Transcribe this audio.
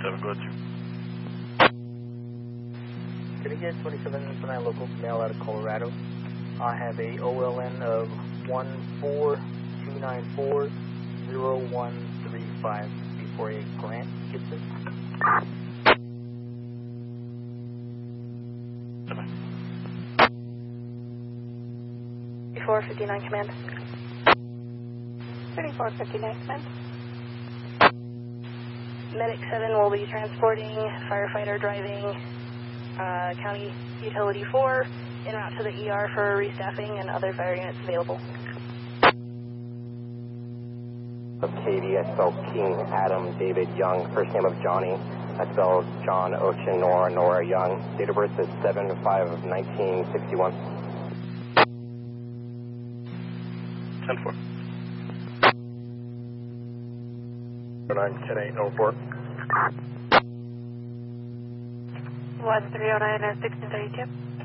27, go ahead. Can I get 2729 local mail out of Colorado? I have a OLN of 142940135 before a grant gets it. 3459 command. 3459 command. Medic 7 will be transporting, firefighter driving, County Utility 4 en route to the ER for restaffing and other fire units available. Katie, I spelled King, Adam, David, Young, first name of Johnny. I spelled John, Ocean, Nora, Young. Date of birth is 7/5/1961. 10-4. 910-804. 1309 1632.